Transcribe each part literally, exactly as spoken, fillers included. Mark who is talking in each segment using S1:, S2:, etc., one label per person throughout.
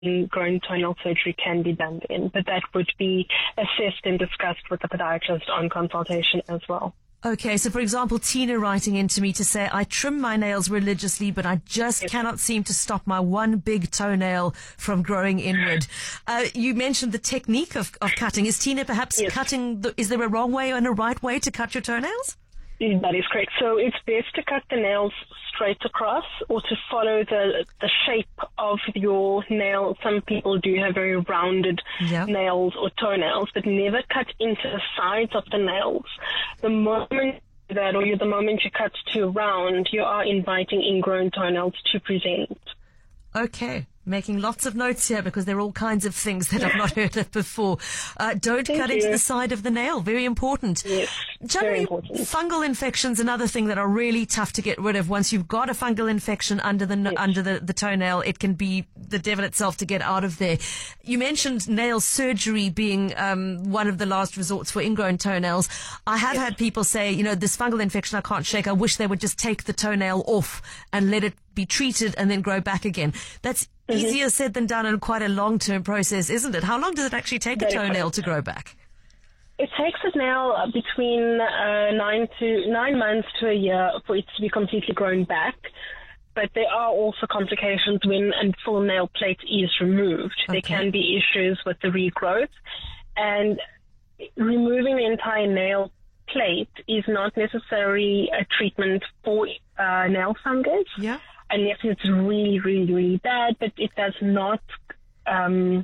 S1: ingrown toenail surgery can be done in, but that would be assessed and discussed with the podiatrist on consultation as well.
S2: Okay, so for example, Tina writing in to me to say, I trim my nails religiously, but I just yes. cannot seem to stop my one big toenail from growing inward. Uh, you mentioned the technique of, of cutting. Is Tina perhaps yes. cutting, the, is there a wrong way and a right way to cut your toenails?
S1: That is correct. So it's best to cut the nails straight across or to follow the the shape of your nail. Some people do have very rounded yeah. nails or toenails, but never cut into the sides of the nails. The moment that or the moment you cut too round, you are inviting ingrown toenails to present.
S2: Okay. Making lots of notes here because there are all kinds of things that I've not heard of before. Uh, don't Thank cut you. into the side of the nail. Very important.
S1: Yes,
S2: Generally,
S1: very important.
S2: Fungal infections, another thing that are really tough to get rid of. Once you've got a fungal infection under the yes. under the, the toenail, it can be the devil itself to get out of there. You mentioned nail surgery being um, one of the last resorts for ingrown toenails. I have yes. had people say, you know, this fungal infection I can't shake. I wish they would just take the toenail off and let it be treated and then grow back again. That's mm-hmm. easier said than done and quite a long-term process, isn't it? How long does it actually take Very a toenail correct. to grow back?
S1: It takes us now between uh, nine to nine months to a year for it to be completely grown back. But there are also complications when a full nail plate is removed. Okay. There can be issues with the regrowth, and removing the entire nail plate is not necessarily a treatment for uh, nail fungus.
S2: Yeah.
S1: Unless it's really, really, really bad, but it does not um,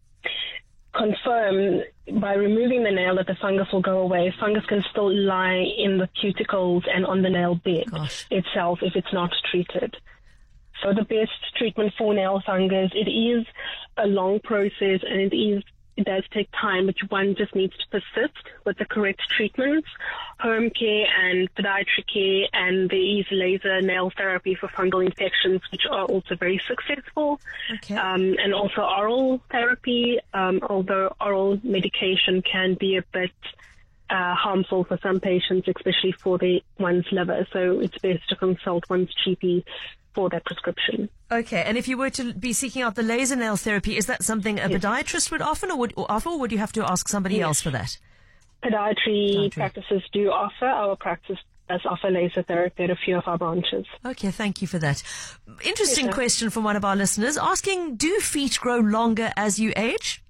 S1: confirm by removing the nail that the fungus will go away. Fungus can still lie in the cuticles and on the nail bed Gosh. itself if it's not treated. So the best treatment for nail fungus, it is a long process and it is It does take time, but one just needs to persist with the correct treatments, home care and podiatry care, and there is laser nail therapy for fungal infections, which are also very successful,
S2: okay.
S1: um, and also oral therapy, um, although oral medication can be a bit uh, harmful for some patients, especially for the one's liver, so it's best to consult one's G P for that prescription.
S2: Okay, and if you were to be seeking out the laser nail therapy, is that something a yes. podiatrist would offer, or would or offer, or would you have to ask somebody yes. else for that?
S1: Podiatry, Podiatry practices do offer. Our practice does offer laser therapy at a few of our branches.
S2: Okay, thank you for that. Interesting
S1: yes,
S2: question from one of our listeners asking, do feet grow longer as you age?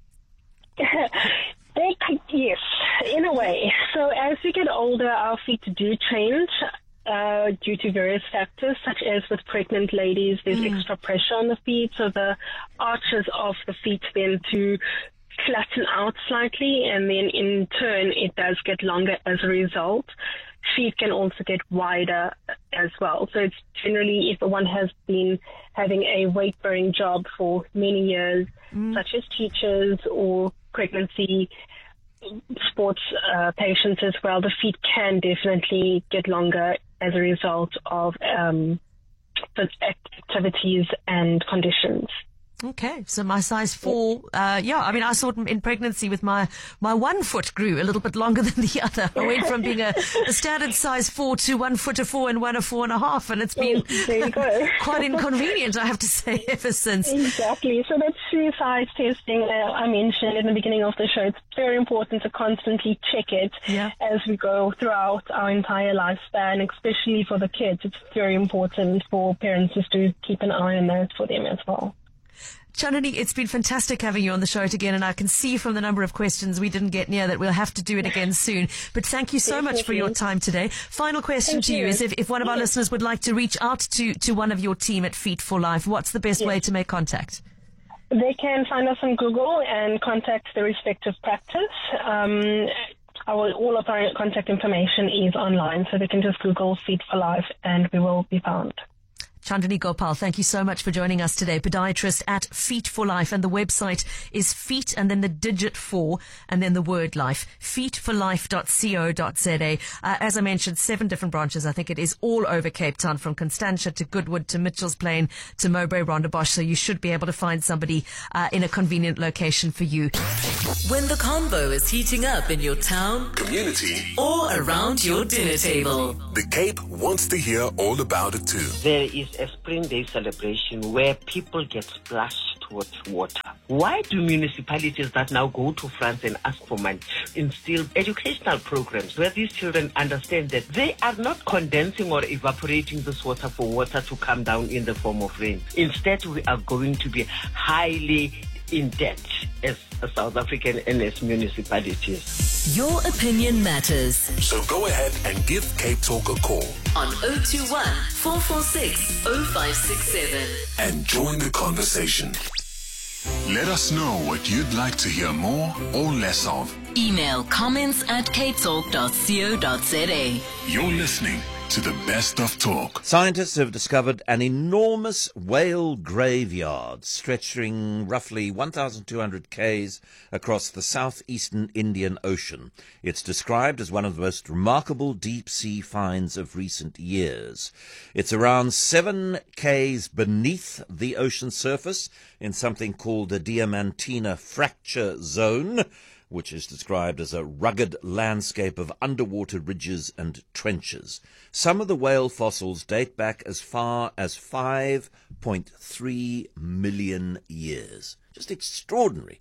S1: They could, yes, in a way. So as we get older, our feet do change. Uh, due to various factors, such as with pregnant ladies, there's mm. extra pressure on the feet, so the arches of the feet tend to flatten out slightly, and then in turn it does get longer as a result. Feet can also get wider as well. So it's generally, if one has been having a weight-bearing job for many years, mm. such as teachers or pregnancy sports uh, patients as well, the feet can definitely get longer as a result of um, activities and conditions.
S2: Okay, so my size four, uh, yeah, I mean, I saw it in pregnancy with my, my one foot grew a little bit longer than the other. I went from being a, a standard size four to one foot a four and one a four and a half, and it's been
S1: there you go.
S2: quite inconvenient, I have to say, ever since.
S1: Exactly. So that shoe size testing uh, I mentioned in the beginning of the show, it's very important to constantly check it
S2: yeah.
S1: as we go throughout our entire lifespan, especially for the kids. It's very important for parents just to keep an eye on that for them as well.
S2: Chandani, it's been fantastic having you on the show again, and I can see from the number of questions we didn't get near that we'll have to do it again soon. But thank you so
S1: Definitely.
S2: much for your time today. Final question
S1: thank
S2: to you,
S1: you
S2: is if, if one of
S1: yes.
S2: our listeners would like to reach out to, to one of your team at Feet for Life, what's the best
S1: yes.
S2: way to make contact?
S1: They can find us on Google and contact the respective practice. Um, our, all of our contact information is online, so they can just Google Feet for Life and we will be found.
S2: Chandani Gopal, thank you so much for joining us today. Podiatrist at Feet for Life, and the website is feet and then the digit four and then the word life, feet for life dot co dot za. Uh, as I mentioned, seven different branches. I think it is all over Cape Town, from Constantia to Goodwood to Mitchell's Plain to Mowbray Rondebosch. So you should be able to find somebody uh, in a convenient location for you.
S3: When the convo is heating up in your town,
S4: community,
S3: or around your dinner table,
S4: the Cape wants to hear all about it too.
S5: There is a Spring Day celebration where people get splashed
S4: with water. Why do municipalities that now go to France and ask for money instill educational programs where these children understand that they are not condensing or evaporating this water for water to come down in the form of rain? Instead, we are going to be highly in debt as a South African and as municipalities.
S3: Your opinion matters.
S5: So go ahead and give Cape Talk a call
S3: on zero two one, four four six, zero five six seven
S5: and join the conversation. Let us know what you'd like to hear more or less of.
S3: Email comments at capetalk dot co dot za.
S5: You're listening to the best of talk.
S6: Scientists have discovered an enormous whale graveyard stretching roughly one thousand two hundred k's across the southeastern Indian Ocean. It's described as one of the most remarkable deep-sea finds of recent years. It's around seven k's beneath the ocean surface in something called the Diamantina Fracture Zone, which is described as a rugged landscape of underwater ridges and trenches. Some of the whale fossils date back as far as five point three million years. Just extraordinary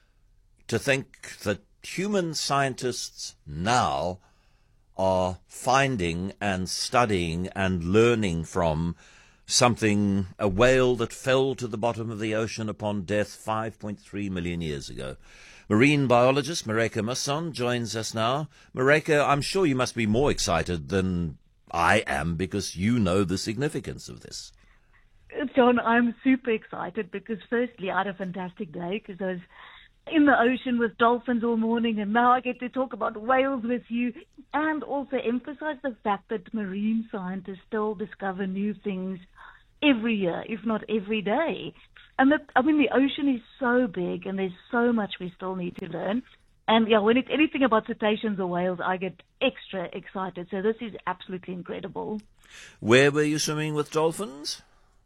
S6: to think that human scientists now are finding and studying and learning from something, a whale that fell to the bottom of the ocean upon death five point three million years ago. Marine biologist Mareka Musson joins us now. Mareka, I'm sure you must be more excited than I am because you know the significance of this.
S7: John, I'm super excited because firstly I had a fantastic day because I was in the ocean with dolphins all morning, and now I get to talk about whales with you and also emphasize the fact that marine scientists still discover new things every year, if not every day. And the, I mean, the ocean is so big and there's so much we still need to learn. And yeah, when it's anything about cetaceans or whales, I get extra excited. So this is absolutely incredible.
S6: Where were you swimming with dolphins?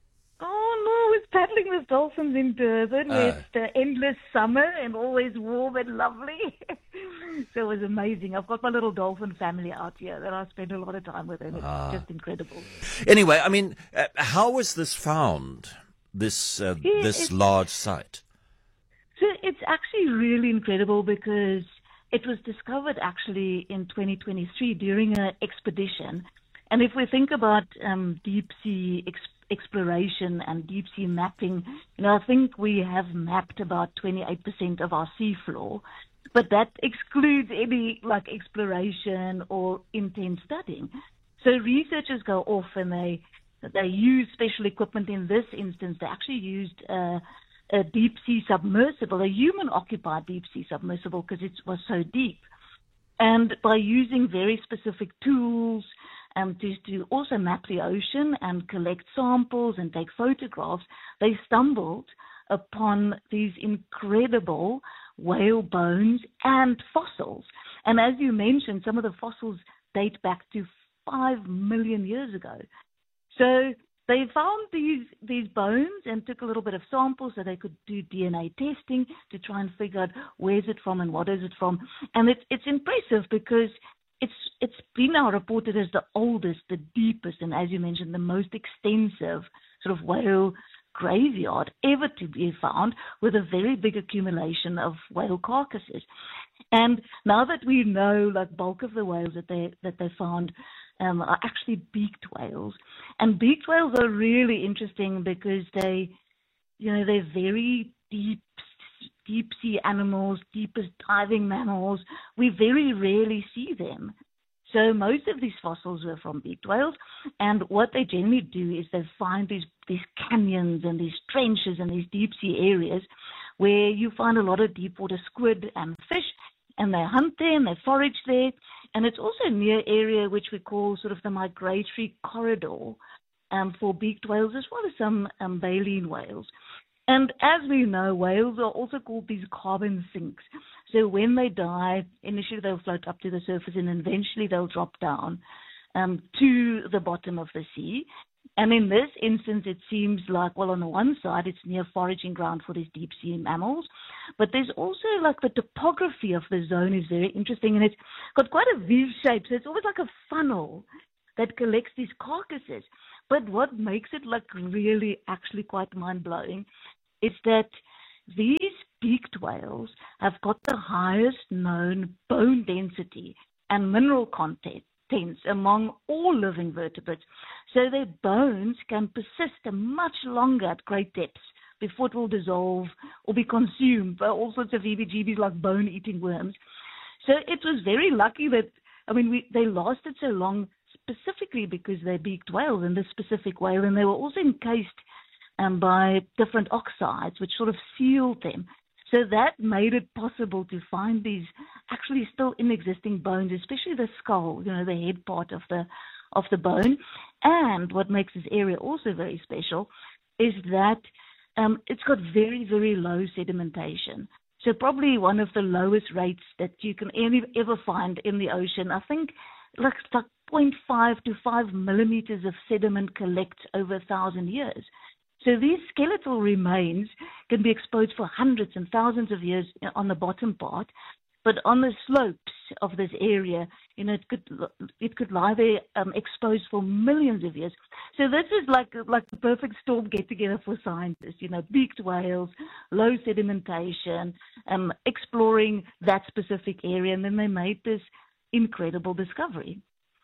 S7: Oh, no, I was paddling with dolphins in Durban.
S6: Oh.
S7: It's the endless summer and always warm and lovely. So it was amazing. I've got my little dolphin family out here that I spend a lot of time with, and it's
S6: Ah.
S7: just incredible.
S6: Anyway, I mean, uh, how was this found, this uh,
S7: Yeah,
S6: this
S7: it's-
S6: large site?
S7: So it's actually really incredible because it was discovered actually in twenty twenty-three during an expedition. And if we think about um, deep sea ex- exploration and deep sea mapping, you know, I think we have mapped about twenty-eight percent of our seafloor, but that excludes any like exploration or intense studying. So researchers go off and they they use special equipment. In this instance, they actually used uh, a deep sea submersible, a human occupied deep sea submersible, because it was so deep. And by using very specific tools um, to, to also map the ocean and collect samples and take photographs, they stumbled upon these incredible whale bones and fossils. And as you mentioned, some of the fossils date back to five million years ago. So they found these these bones and took a little bit of samples so they could do D N A testing to try and figure out where is it from and what is it from. And it's it's impressive because it's it's been now reported as the oldest, the deepest, and as you mentioned, the most extensive sort of whale graveyard ever to be found, with a very big accumulation of whale carcasses. And now that we know, like, bulk of the whales that they that they found um, are actually beaked whales, and beaked whales are really interesting because they, you know, they're very deep, deep sea animals, deepest diving mammals. We very rarely see them. So most of these fossils were from beaked whales, and what they generally do is they find these these canyons and these trenches and these deep sea areas where you find a lot of deep water squid and fish, and they hunt there and they forage there. And it's also a near area which we call sort of the migratory corridor um, for beaked whales, as well as some um, baleen whales. And as we know, whales are also called these carbon sinks. So when they die, initially they'll float up to the surface and eventually they'll drop down um, to the bottom of the sea. And in this instance, it seems like, well, on the one side, it's near foraging ground for these deep sea mammals. But there's also, like, the topography of the zone is very interesting, and it's got quite a V shape. So it's almost like a funnel that collects these carcasses. But what makes it, like, really actually quite mind-blowing is that these beaked whales have got the highest known bone density and mineral contents among all living vertebrates. So their bones can persist much longer at great depths before it will dissolve or be consumed by all sorts of heebie-jeebies like bone-eating worms. So it was very lucky that, I mean, we, they lasted so long specifically because they're beaked whales in this specific whale, and they were also encased um, by different oxides, which sort of sealed them. So that made it possible to find these actually still in existing bones, especially the skull, you know, the head part of the of the bone. And what makes this area also very special is that um, it's got very, very low sedimentation. So probably one of the lowest rates that you can any, ever find in the ocean. I think like, like zero point five to five millimeters of sediment collects over a thousand years. So these skeletal remains can be exposed for hundreds and thousands of years on the bottom part, but on the slopes of this area, you know, it could it could lie there um, exposed for millions of years. So this is like like the perfect storm get together for scientists. You know, beaked whales, low sedimentation, um, exploring that specific area, and then they made this incredible discovery.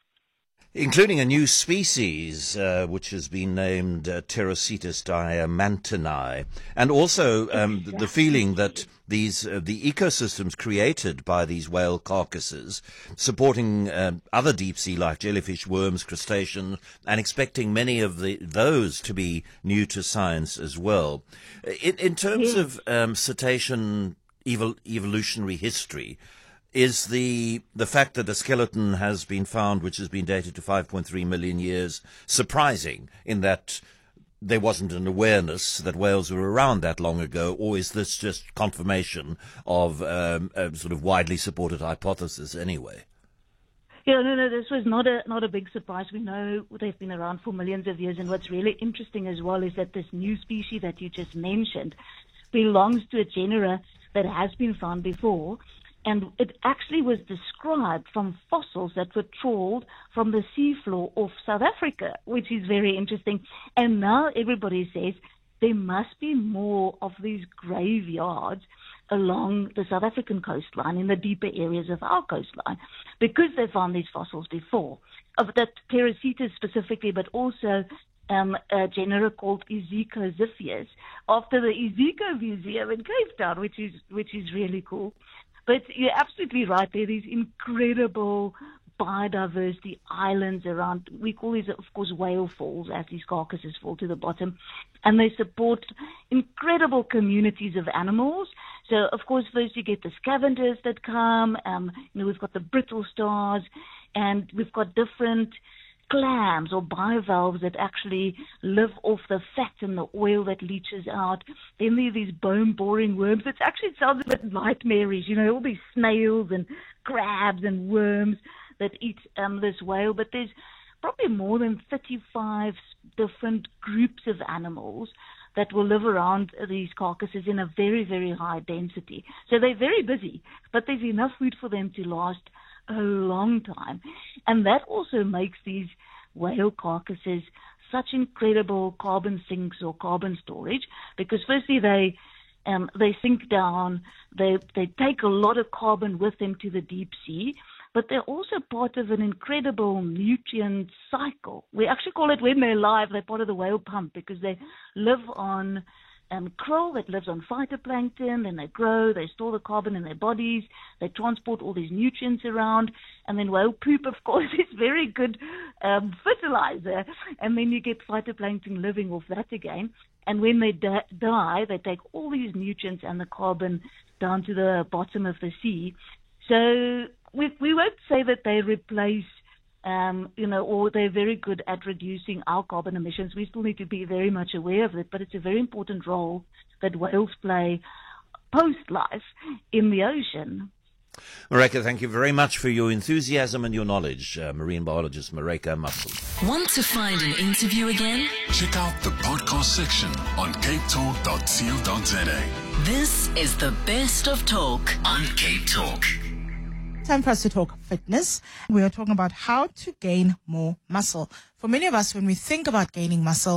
S6: Including a new species, uh, which has been named uh, Pterocetus diamantini, and also um, exactly. the feeling that these uh, the ecosystems created by these whale carcasses, supporting uh, other deep sea like jellyfish, worms, crustaceans, and expecting many of the those to be new to science as well. In, in terms yes. of um, cetacean evol- evolutionary history, is the the fact that a skeleton has been found, which has been dated to five point three million years, surprising in that there wasn't an awareness that whales were around that long ago, or is this just confirmation of um, a sort of widely supported hypothesis anyway?
S7: Yeah, no, no, this was not a not a big surprise. We know they've been around for millions of years, and what's really interesting as well is that this new species that you just mentioned belongs to a genera that has been found before. And it actually was described from fossils that were trawled from the seafloor of South Africa, which is very interesting. And now everybody says there must be more of these graveyards along the South African coastline, in the deeper areas of our coastline, because they found these fossils before, of that Pterocetus specifically, but also Um, a genera called Ezechoziphius, after the Ezeco Museum in Cape Town, which is which is really cool. But you're absolutely right. There are these incredible biodiversity islands around. We call these, of course, whale falls, as these carcasses fall to the bottom. And they support incredible communities of animals. So, of course, first you get the scavengers that come. Um, you know, we've got the brittle stars, and we've got different clams or bivalves that actually live off the fat and the oil that leaches out. Then there are these bone-boring worms. It actually sounds a bit nightmarish, you know, all these snails and crabs and worms that eat um, this whale. But there's probably more than thirty-five different groups of animals that will live around these carcasses in a very, very high density. So they're very busy, but there's enough food for them to last a long time. And that also makes these whale carcasses such incredible carbon sinks or carbon storage, because firstly they um, they sink down, they they take a lot of carbon with them to the deep sea, but they're also part of an incredible nutrient cycle. We actually call it, when they're alive, they're part of the whale pump, because they live on Um, krill that lives on phytoplankton, then they grow, they store the carbon in their bodies, they transport all these nutrients around, and then whale poop, of course, is very good um, fertilizer, and then you get phytoplankton living off that again. And when they di- die, they take all these nutrients and the carbon down to the bottom of the sea. So we, we won't say that they replace Um, you know, or they're very good at reducing our carbon emissions. We still need to be very much aware of it, but it's a very important role that whales play post-life in the ocean.
S6: Mareka, thank you very much for your enthusiasm and your knowledge. Uh, marine biologist Mareka Musel.
S3: Want to find an interview again?
S5: Check out the podcast section on cape talk dot co dot za.
S3: This is the best of talk on Cape Talk.
S8: Time for us to talk fitness. We are talking about how to gain more muscle. For many of us, when we think about gaining muscle,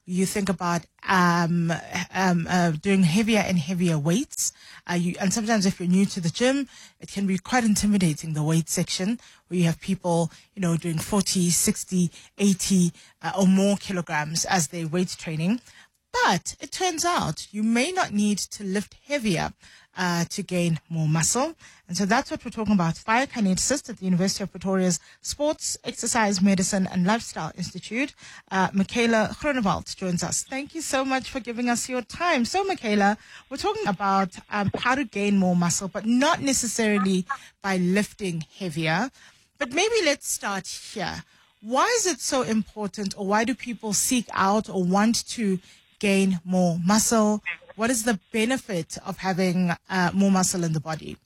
S8: you think about um, um, uh, doing heavier and heavier weights. Uh, you, and sometimes if you're new to the gym, it can be quite intimidating, the weight section, where you have people, you know, doing forty, sixty, eighty uh, or more kilograms as their weight training. But it turns out you may not need to lift heavier uh, to gain more muscle. And so that's what we're talking about. Biokineticist at the University of Pretoria's Sports, Exercise, Medicine and Lifestyle Institute, uh, Michaela Groenewald joins us. Thank you so much for giving us your time. So, Michaela, we're talking about um, how to gain more muscle, but not necessarily by lifting heavier. But maybe let's start here. Why is it so important, or why do people seek out or want to gain more muscle? What is the benefit of having uh, more muscle in the body?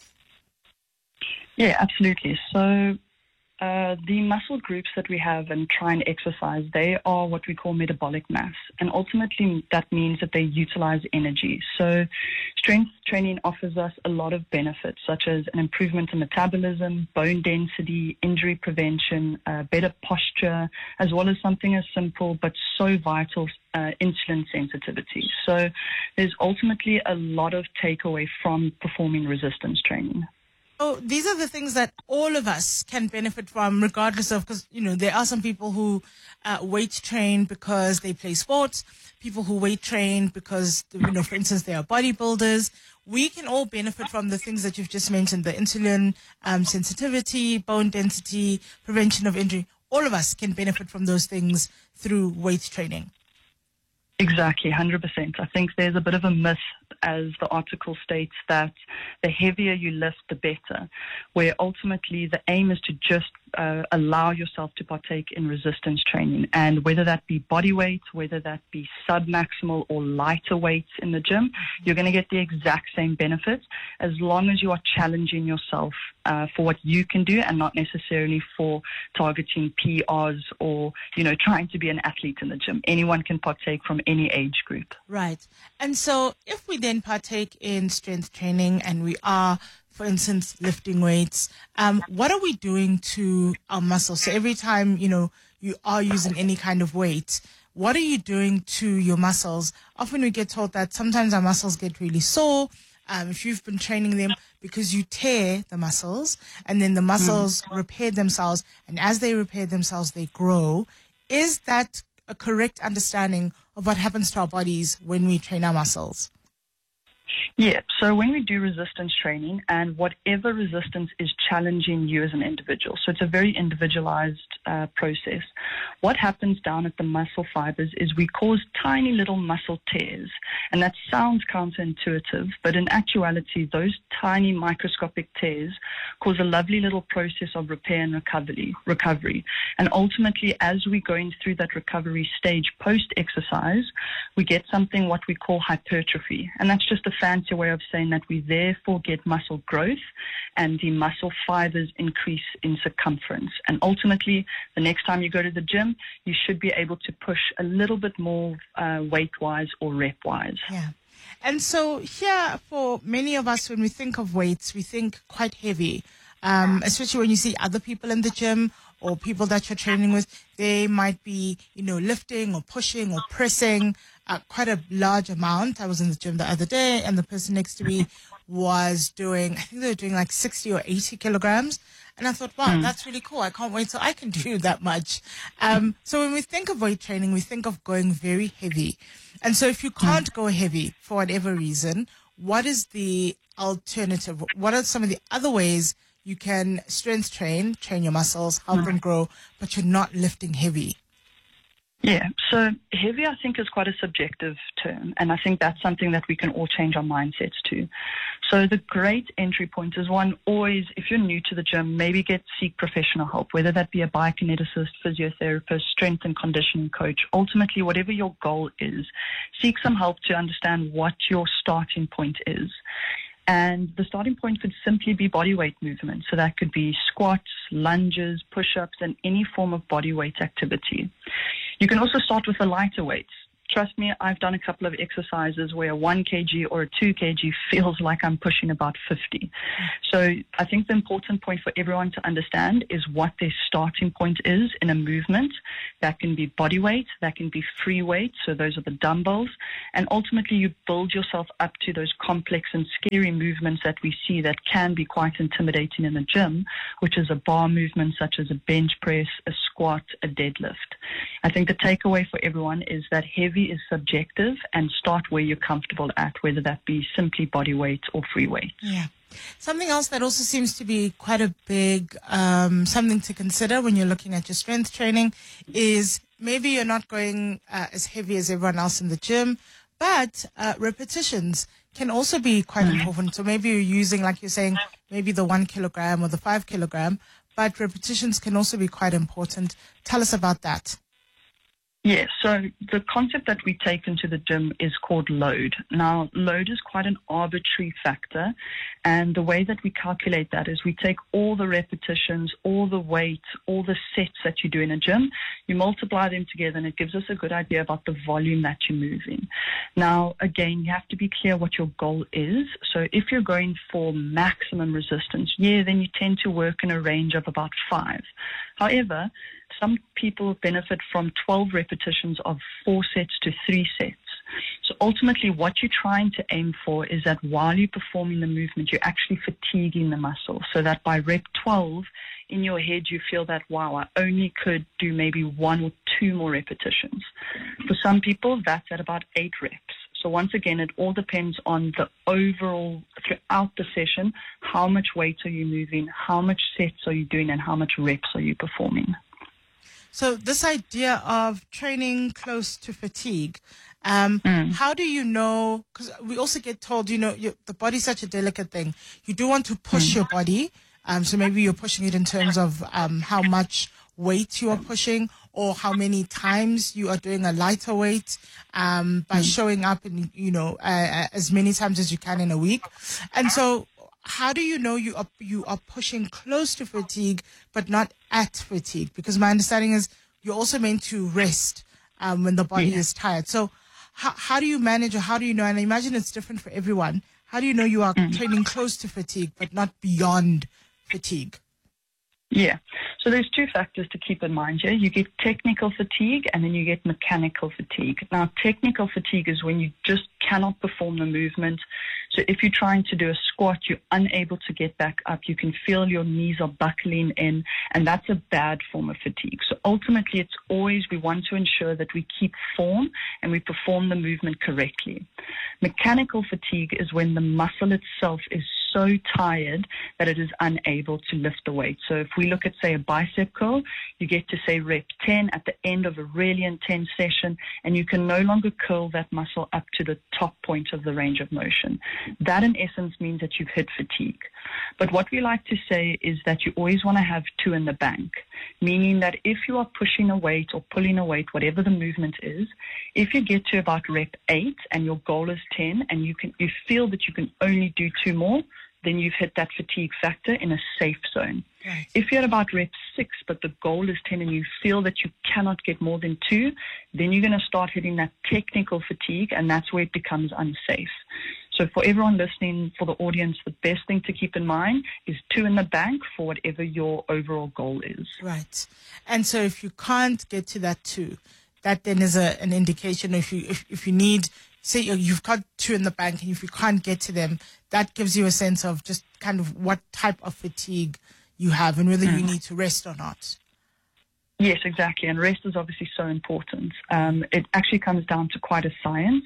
S9: Yeah, absolutely. So uh, the muscle groups that we have and try and exercise, they are what we call metabolic mass. And ultimately that means that they utilize energy. So strength training offers us a lot of benefits, such as an improvement in metabolism, bone density, injury prevention, uh, better posture, as well as something as simple but so vital, uh, insulin sensitivity. So there's ultimately a lot of takeaway from performing resistance training.
S8: So these are the things that all of us can benefit from, regardless of, because, you know, there are some people who uh, weight train because they play sports, people who weight train because, you know, for instance, they are bodybuilders. We can all benefit from the things that you've just mentioned, the insulin um, sensitivity, bone density, prevention of injury. All of us can benefit from those things through weight training.
S9: Exactly, one hundred percent. I think there's a bit of a myth, as the article states, that the heavier you lift, the better, where ultimately the aim is to just uh, allow yourself to partake in resistance training. And whether that be body weight, whether that be sub-maximal or lighter weights in the gym, you're going to get the exact same benefits as long as you are challenging yourself uh, for what you can do and not necessarily for targeting P Rs or, you know, trying to be an athlete in the gym. Anyone can partake from any age group.
S8: Right. And so if we then partake in strength training and we are, for instance, lifting weights, um, what are we doing to our muscles? So every time, you know, you are using any kind of weight, what are you doing to your muscles? Often we get told that sometimes our muscles get really sore. Um, if you've been training them, because you tear the muscles and then the muscles mm. repair themselves. And as they repair themselves, they grow. Is that a correct understanding of what happens to our bodies when we train our muscles?
S9: Yeah, so when we do resistance training, and whatever resistance is challenging you as an individual, so it's a very individualized uh, process, what happens down at the muscle fibers is we cause tiny little muscle tears. And that sounds counterintuitive, but in actuality, those tiny microscopic tears cause a lovely little process of repair and recovery. recovery. And ultimately, as we're going through that recovery stage post-exercise, we get something what we call hypertrophy. And that's just a fancy way of saying that we therefore get muscle growth and the muscle fibers increase in circumference. And ultimately, the next time you go to the gym, you should be able to push a little bit more uh, weight-wise or rep-wise.
S8: Yeah. And so here, for many of us, when we think of weights, we think quite heavy, um, especially when you see other people in the gym or people that you're training with. They might be, you know, lifting or pushing or pressing uh, quite a large amount. I was in the gym the other day and the person next to me was doing, I think they were doing like sixty or eighty kilograms. And I thought, wow, that's really cool. I can't wait till I can do that much. Um, so when we think of weight training, we think of going very heavy. And so if you can't go heavy for whatever reason, what is the alternative? What are some of the other ways you can strength train, train your muscles, help them grow, but you're not lifting heavy?
S9: Yeah, so heavy I think is quite a subjective term, and I think that's something that we can all change our mindsets to. So the great entry point is, one, always, if you're new to the gym, maybe get seek professional help, whether that be a biokineticist, physiotherapist, strength and conditioning coach. Ultimately, whatever your goal is, seek some help to understand what your starting point is. And the starting point could simply be body weight movement. So that could be squats, lunges, push-ups, and any form of body weight activity. You can also start with the lighter weights. trust me, I've done a couple of exercises where a one kilogram or a two kilogram feels like I'm pushing about fifty. So I think the important point for everyone to understand is what their starting point is in a movement. That can be body weight, that can be free weight, so those are the dumbbells, and ultimately you build yourself up to those complex and scary movements that we see that can be quite intimidating in the gym, which is a bar movement such as a bench press, a squat, a deadlift. I think the takeaway for everyone is that heavy is subjective, and start where you're comfortable at, whether that be simply body weight or free weight.
S8: Yeah. Something else that also seems to be quite a big um, something to consider when you're looking at your strength training is maybe you're not going uh, as heavy as everyone else in the gym, but uh, repetitions can also be quite mm-hmm. important. So maybe you're using, like you're saying, maybe the one kilogram or the five kilogram, but repetitions can also be quite important. Tell us about that.
S9: Yes, so the concept that we take into the gym is called load. Now, load is quite an arbitrary factor, and the way that we calculate that is we take all the repetitions, all the weight, all the sets that you do in a gym, you multiply them together, and it gives us a good idea about the volume that you're moving. Now, again, you have to be clear what your goal is. So if you're going for maximum resistance, yeah, then you tend to work in a range of about five. However, some people benefit from twelve repetitions of four sets to three sets. So ultimately what you're trying to aim for is that while you're performing the movement, you're actually fatiguing the muscle, so that by rep twelve, in your head you feel that, wow, I only could do maybe one or two more repetitions. For some people, that's at about eight reps. So once again, it all depends on the overall, throughout the session, how much weight are you moving, how much sets are you doing, and how much reps are you performing.
S8: So this idea of training close to fatigue, um, mm. how do you know, because we also get told, you know, you, the body's such a delicate thing. You do want to push mm. your body. Um, so maybe you're pushing it in terms of um, how much weight you are pushing, or how many times you are doing a lighter weight um, by mm. showing up in, you know, uh, as many times as you can in a week. And so how do you know you are you are pushing close to fatigue but not at fatigue? Because my understanding is you're also meant to rest um, when the body yeah. is tired. So how how do you manage, or how do you know? And I imagine it's different for everyone. How do you know you are mm. training close to fatigue but not beyond fatigue?
S9: Yeah. So there's two factors to keep in mind here. You get technical fatigue and then you get mechanical fatigue. Now, technical fatigue is when you just cannot perform the movement. So if you're trying to do a squat, you're unable to get back up. You can feel your knees are buckling in, and that's a bad form of fatigue. So ultimately, it's always we want to ensure that we keep form and we perform the movement correctly. Mechanical fatigue is when the muscle itself is so tired that it is unable to lift the weight. So if we look at, say, a bicep curl, you get to, say, rep ten at the end of a really intense session, and you can no longer curl that muscle up to the top point of the range of motion. That, in essence, means that you've hit fatigue. But what we like to say is that you always want to have two in the bank, meaning that if you are pushing a weight or pulling a weight, whatever the movement is, if you get to about rep eight and your goal is ten, and you can you feel that you can only do two more, then you've hit that fatigue factor in a safe zone. Right. If you're at about rep six, but the goal is ten and you feel that you cannot get more than two, then you're going to start hitting that technical fatigue, and that's where it becomes unsafe. So for everyone listening, for the audience, the best thing to keep in mind is two in the bank for whatever your overall goal is.
S8: Right. And so if you can't get to that two, that then is a, an indication. If you if, if you need, say you've got two in the bank, and if you can't get to them, that gives you a sense of just kind of what type of fatigue you have and whether mm. you need to rest or not.
S9: Yes, exactly. And rest is obviously so important. Um, it actually comes down to quite a science.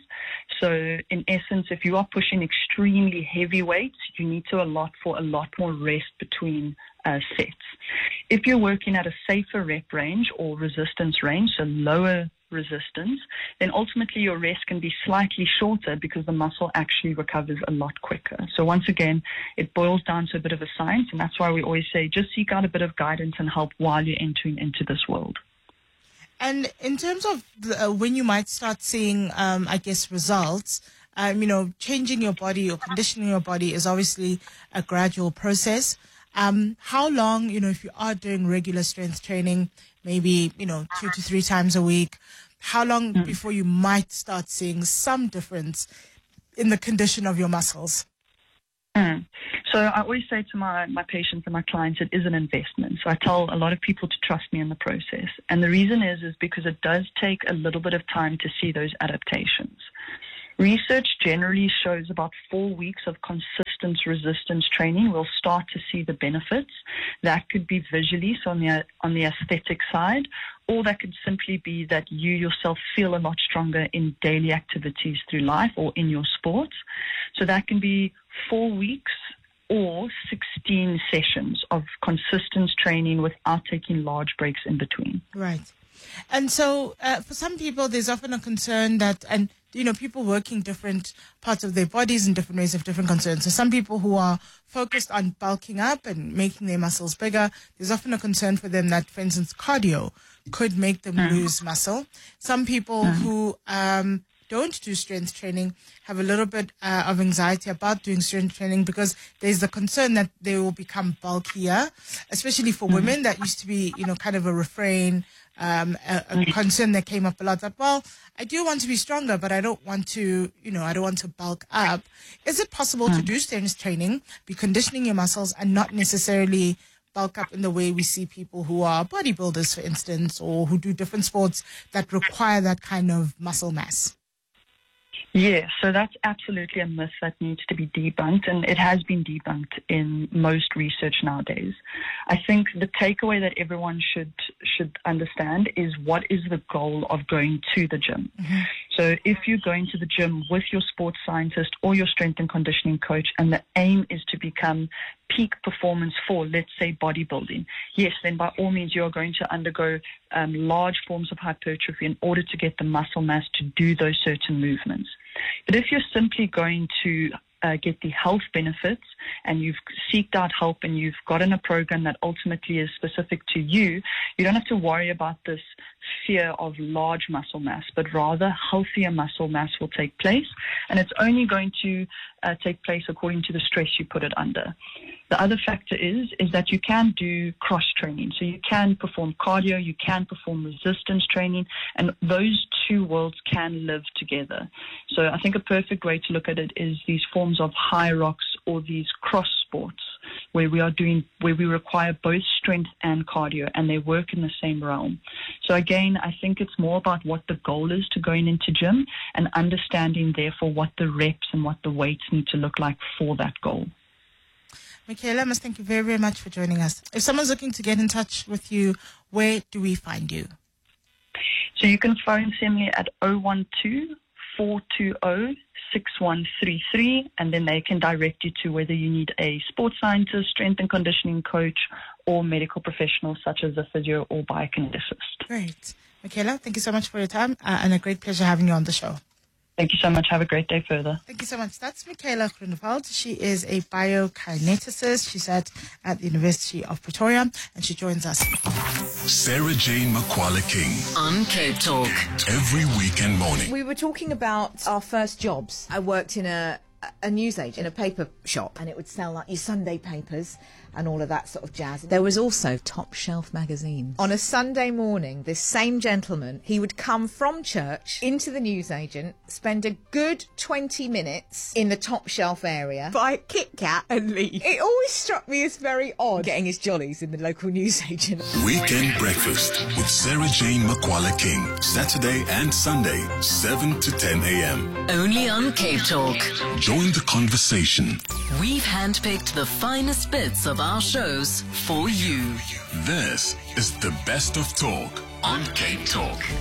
S9: So in essence, if you are pushing extremely heavy weights, you need to allot for a lot more rest between uh, sets. If you're working at a safer rep range or resistance range, so lower resistance, then ultimately your rest can be slightly shorter because the muscle actually recovers a lot quicker. So once again, it boils down to a bit of a science, and that's why we always say just seek out a bit of guidance and help while you're entering into this world.
S8: And in terms of the, uh, when you might start seeing, um, I guess, results, um, you know, changing your body or conditioning your body is obviously a gradual process. Um, how long, you know, if you are doing regular strength training, maybe, you know, two to three times a week, how long
S9: Mm.
S8: before you might start seeing some difference in the condition of your muscles?
S9: Mm. So I always say to my, my patients and my clients, it is an investment. So I tell a lot of people to trust me in the process. And the reason is, is because it does take a little bit of time to see those adaptations. Research generally shows about four weeks of consistent resistance training. We'll start to see the benefits. That could be visually, so on the, on the aesthetic side, or that could simply be that you yourself feel a lot stronger in daily activities through life or in your sports. So that can be four weeks or sixteen sessions of consistent training without taking large breaks in between.
S8: Right. And so uh, for some people, there's often a concern that, and you know, people working different parts of their bodies in different ways have different concerns. So some people who are focused on bulking up and making their muscles bigger, there's often a concern for them that, for instance, cardio could make them mm. lose muscle. Some people mm. who um, don't do strength training have a little bit uh, of anxiety about doing strength training because there's the concern that they will become bulkier, especially for mm. women. That used to be, you know, kind of a refrain. Um, a, a concern that came up a lot that, well, I do want to be stronger, but I don't want to, you know, I don't want to bulk up. Is it possible mm. to do strength training, be conditioning your muscles and not necessarily bulk up in the way we see people who are bodybuilders, for instance, or who do different sports that require that kind of muscle mass?
S9: Yeah, so that's absolutely a myth that needs to be debunked, and it has been debunked in most research nowadays. I think the takeaway that everyone should should understand is what is the goal of going to the gym. Mm-hmm. So if you're going to the gym with your sports scientist or your strength and conditioning coach, and the aim is to become peak performance for, let's say, bodybuilding, yes, then by all means you are going to undergo um, large forms of hypertrophy in order to get the muscle mass to do those certain movements. But if you're simply going to uh, get the health benefits and you've seeked out help and you've gotten a program that ultimately is specific to you, you don't have to worry about this fear of large muscle mass, but rather healthier muscle mass will take place, and it's only going to uh, take place according to the stress you put it under. The other factor is is that you can do cross training. So you can perform cardio, you can perform resistance training, and those two worlds can live together. So I think a perfect way to look at it is these forms of high rocks or these cross sports where we are doing, where we require both strength and cardio, and they work in the same realm. So again, I think it's more about what the goal is to going into gym and understanding therefore what the reps and what the weights need to look like for that goal.
S8: Michaela, I must thank you very, very much for joining us. If someone's looking to get in touch with you, where do we find you?
S9: So you can phone Semley at zero one two, four two zero, six one three three, and then they can direct you to whether you need a sports scientist, strength and conditioning coach, or medical professionals such as a physio or biokineticist.
S8: Great. Michaela, thank you so much for your time, uh, and a great pleasure having you on the show.
S9: Thank you so much. Have a great day further.
S8: Thank you so much. That's Michaela Groenewald. She is a biokineticist. She's at, at the University of Pretoria, and she joins us.
S5: Sarah Jane Makwala King.
S3: On Cape Talk.
S5: Every weekend morning.
S10: We were talking about our first jobs. I worked in a, a newsagent, in a paper shop, and it would sell like your Sunday papers and all of that sort of jazz. There was also Top Shelf magazine. On a Sunday morning, this same gentleman, he would come from church into the newsagent, spend a good twenty minutes in the Top Shelf area, buy a Kit Kat and leave. It always struck me as very odd getting his jollies in the local newsagent.
S5: Weekend Breakfast with Sarah Jane Makwala King. Saturday and Sunday, seven to ten a.m.
S3: Only on Cape Talk.
S5: Join the conversation.
S3: We've handpicked the finest bits of our shows for you.
S5: This is the best of talk on Cape Talk.